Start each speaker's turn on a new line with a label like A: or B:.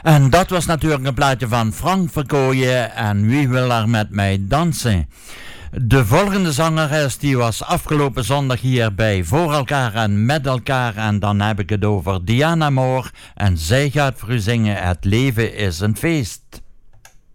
A: En dat was natuurlijk een plaatje van Frank Verkooyen en Wie wil er met mij dansen? De volgende zangeres die was afgelopen zondag hier bij Voor elkaar en met elkaar. En dan heb ik het over Diana Moore. En zij gaat voor u zingen Het leven is een feest.